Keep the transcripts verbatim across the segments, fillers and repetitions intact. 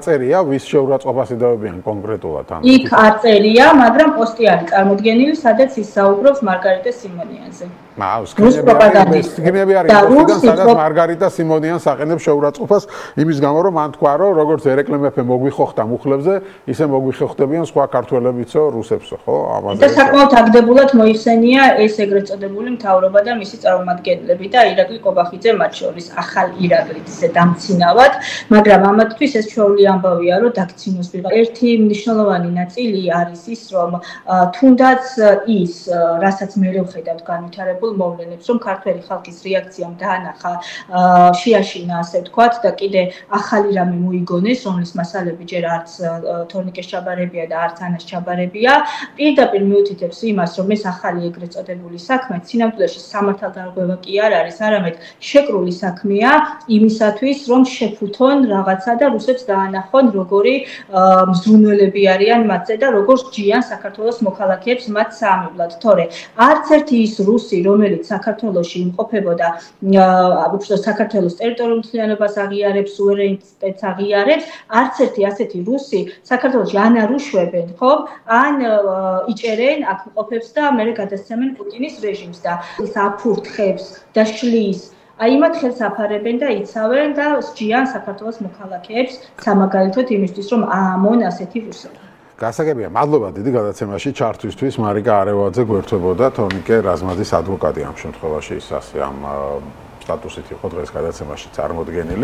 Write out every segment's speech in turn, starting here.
წერია, ვის შეურაცხყოფას იდეობიან კონკრეტულად ამ. იქ არ წერია, მაგრამ პოსტი არის წარმოდგენილი, სადაც ის საუბრობს მარგარიტა სიმონიანზე. მაუს კინები არის პოსტიდან, სადაც მარგარიტა სიმონიანს აყენებს შეურაცხყოფას იმის გამო, რომ მან თქვა, რომ როგორც ერეკლე მეფე მოგვიხოხდა მუხლებზე, ისე მოგვიხოხდებიან სხვა ქართველებიცო, რუსებსო, ხო? ამაზე. და საკმაოდ აგდებულად მოიხსენია ეს ეგრეთ წოდებული მთავრობა და მისი წარმომადგენლები და ირაკლი კობახიძე მათ შორის ახალ ირაკლით ისე დამცინავად, მაგრამ ამათთვის ეს ჩვეული ამბავია, რომ დაქცინოს ვიღა. ერთი მნიშვნელოვანი ნაწილი არის ის, რომ თუნდაც ის, რასაც მე ვხედავ განვითარებულ მოვლენებს, რომ ქართველი ხალხის რეაქციამ დაანახა, შეაშინა ასე ვთქვათ და კიდე ახალი რამე მოიგონეს, რომლის მასალები ჯერ არც თორნიკეს ჩაბარებია და არც ანას ჩაბარებია, პირდაპირ მიუთითებს იმას, რომ ეს ახალი ეგრეთ წოდებული საქმე სინამდვილეში სამართალდარღვევა კი არ არის, არამედ შეკრული საქმეა იმისათვის, რომ შეფუთონ რაღაცა და რუსებს დაანახონ, როგორი მზრუნველები არიან მათზე და როგორ ჯიან საქართველოს მოქალაქეებს მათ საამებლად. თორე არც ერთი ის რუსი, რომელიც საქართველოში იმყოფებოდა, უბრალოდ საქართველოს ტერიტორიულ მთლიანობას აღიარებს, სუვერენიტეტს აღიარებს, არც ერთი ასეთი რუსი საქართველოში ან არ უშვებენ, ხო? ან იჭერენ აქ მყოფებს და მერე გადასცემენ პუტინის რეჟიმს და ის აფურთხებს და შლის აი მათ ხელს აფარებენ და იცავენ და სჯიან საქართველოს მოქალაქეებს სამაგალითოდ იმისთვის, რომ აამონ ასეთი რუსები. გასაგებია, მადლობა დიდი გადაცემაში ჩართვისთვის. მარიკა არევაძე გვერდთვებოდა, თორნიკე რაზმაძის ადვოკატი ამ შემთხვევაში ის ასე ამ სტატუსით იყო დღეს გადაცემაში წარმოდგენილი.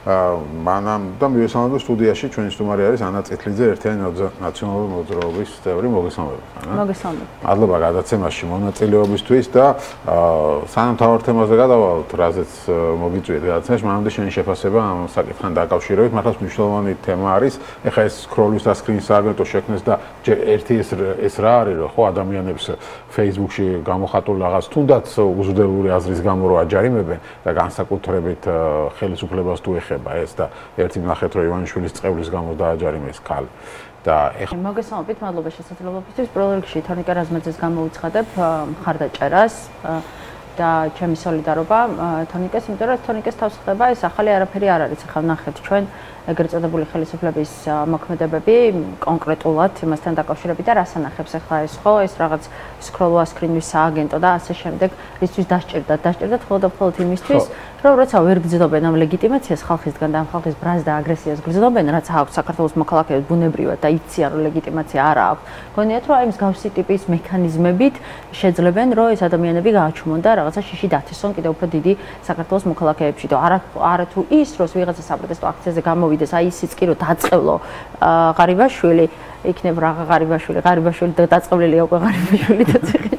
მანამ და მივესალმებ სტუდიაში ჩვენი სტუმარი არის ანა წითლიძე, ერთიანი ნაციონალური მოძრაობის წევრი. მოგესალმებით. მოგესალმებით. მადლობა გადაცემაში მონაწილეობისთვის და სანამ თავარ თემაზე გადავალთ, რაზეც მოგიწვიეთ გადაცემაში, მანამდე შენი შეფასება ამ საკითხთან დაკავშირებით, მართლაც მნიშვნელოვანი თემა არის. ეხლა ეს სკროლის და სკრინის სააგენტო შექმნეს და ერთი ეს ეს რა არის, რომ ხო ადამიანებს Facebook-ში გამოხატულ რაღაც თუნდაც უზრდელური აზრის გამო რო აჯარიმებენ და განსაკუთრებით ხელისუფლებას თუ ეხება ეს და ერთი ნახეთ რომ ივანიშვილის წევრის გამო დააჯარიმეს ქალი და ეხლა მოგესალმებით, მადლობა შესაძლებლობისთვის. პირველ რიგში თორნიკე რაზმაძეს გამოუცხადებ მხარდაჭერას და ჩემი სოლიდარობა თორნიკეს, იმიტომ რომ თორნიკეს თავს ხდება ეს ახალი არაფერი არ არის. ახლა ნახეთ ჩვენ ეგრეთ წოდებული ხელისუფლების მოქმედებები კონკრეტულად იმასთან დაკავშირებით და რას ანახებს ახლა ეს ხო ეს რაღაც სკროლვა სკრინის სააგენტო და ასე შემდეგ რისთვის დასჭირდა დასჭირდა მხოლოდ და მხოლოდ იმისთვის რომ როცა ვერ გძნობენ ამ ლეგიტიმაციას ხალხისგან და ამ ხალხის ბრალს და აგრესიას გძნობენ რაც აქვს საქართველოს მოქალაქეებს ბუნებრივად და იციან რომ ლეგიტიმაცია არ აქვს გონიათ რომ აი მსგავსი ტიპის მექანიზმებით შეძლებენ რომ ეს ადამიანები გააჩუმონ და რაღაცა შიში დათესონ კიდევ უფრო დიდი საქართველოს მოქალაქეებში და არა არა თუ ის დროს ვიღაცა საპროტესტო აქციაზე გამოვიდეს აი ისიც კი რომ დაწყევლო ღარიბაშვილი იქნებ რა ღარიბაშვილი ღარიბაშვილი და დაწყევლილია უკვე ღარიბაშვილი და ციხე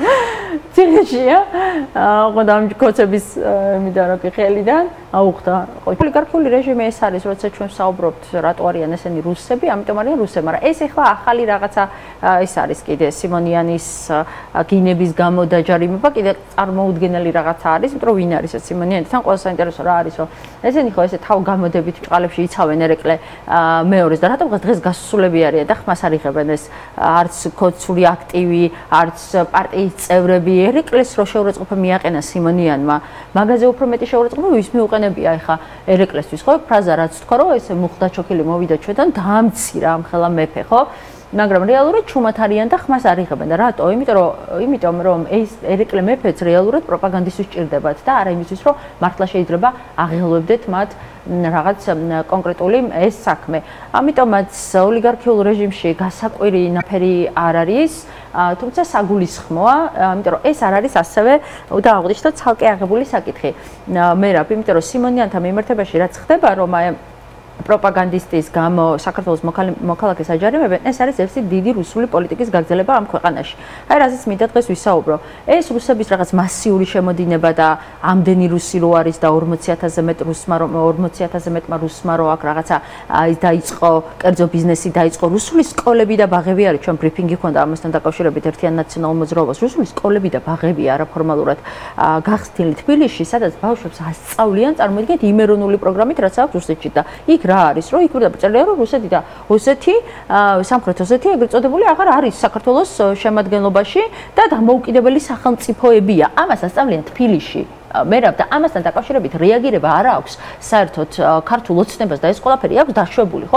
ციხეშია ხო და ამ კოცების მიდარაკი ხელიდან აუხდა ოლიგარქიული რეჟიმი ეს არის როცა ჩვენ საუბრობთ რატო არიან ესენი რუსები ამიტომ არიან რუსები მაგრამ ეს ახლა ახალი რაღაცა ის არის კიდე სიმონიანის გინების გამო დაჯარიმება კიდე წარმოუდგენელი რაღაცა არის იმიტომ რომ ვინ არის ეს სიმონიანი თან ყველა საინტერესო რა არის რომ ესენი ხო ესე თავ გამოდებით წყალებში იცავენ ერეკლე მეორეს და რატომ დღეს გასასვლელები არიან და ხმას არიღებენ ეს არც კოცული აქტივი არც პარტიის წევრები ერეკლეს რო შეურაცხყოფა მიაყენა სიმონიანმა მაგაზე უფრო მეტი შეურაცხყოფა ვის მიუყენებია ახლა ერეკლესთვის ხო ფრაზა რაც თქვა რომ ესე მუხდა ჩოქილი მოვიდა ჩვენთან დაამცირა ამ ხელა მეფე ხო მაგრამ რეალურად ჩუმად არიან და ხმას არიღებენ და რატო? იმიტომ რომ იმიტომ რომ ეს ერეკლე მეფეც რეალურად პროპაგანდისტის ჭირდებათ და არა იმისთვის რომ მართლა შეიძლება აღელვებდეთ მათ რაღაც კონკრეტული ეს საქმე. ამიტომაც ოლიგარქიულ რეჟიმში გასაკვირი ნაფერი არ არის, თუმცა საგულისხმოა, იმიტომ რომ ეს არ არის ასევე და აღნიშნოთ ცალკე აღებული საკითხი. მერაბ, იმიტომ რომ სიმონიანთან მიმართებაში რაც ხდება, რომ აი პროპაგანდისტის გამო საქართველოს მოქალაქეს აჯარიმებენ, ეს არის ერთი დიდი რუსული პოლიტიკის გაგრძელება ამ ქვეყანაში. აი რაზეც მინდა დღეს ვისაუბრო. ეს რუსების რაღაც მასიური შემოდინება და ამდენი რუსი რო არის და ორმოცი ათასზე მეტ რუსმა ორმოცი ათასზე მეტმა რუსმა რო აქ რაღაცა აი დაიწყო კერძო ბიზნესი დაიწყო რუსული სკოლები და ბაღები არის ჩვენ ბრიფინგი ჰქონდა ამასთან დაკავშირებით ერთიან ნაციონალურ მოძრაობას რუსული სკოლები და ბაღები არაფორმალურად გახსნილი თბილისში სადაც ბავშვებს ასწავლიან წარმოიდგინეთ იმერონული პროგრამით რაც აქვს რუსეთში და იქ რა არის რომ იქ დაწერილია რომ რუსეთი და ოსეთი სამხრეთ ოსეთი ეგრეთ წოდებული აღარ არის საქართველოს შემადგენლობაში და დამოუკიდებელი სახელმწიფოებია ამას ასწავლიან თბილისში მერაბ და ამასთან დაკავშირებით რეაგირება არ აქვს საერთოდ ქართულ ოცნებას და ეს ყველაფერი აქვს დაშვებული